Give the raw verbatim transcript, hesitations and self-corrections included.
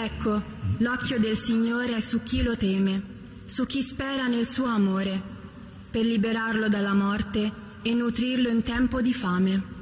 Ecco, l'occhio del Signore è su chi lo teme, su chi spera nel suo amore, per liberarlo dalla morte e nutrirlo in tempo di fame.